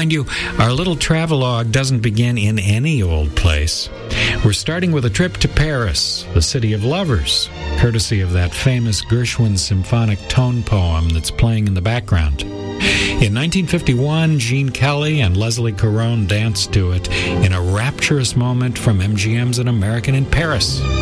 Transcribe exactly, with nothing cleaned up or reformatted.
mind you, our little travelogue doesn't begin in any old place. We're starting with a trip to Paris, the city of lovers, courtesy of that famous Gershwin symphonic tone poem that's playing in the background. In nineteen fifty-one, Gene Kelly and Leslie Caron danced to it in a rapturous moment from M G M's An American in Paris.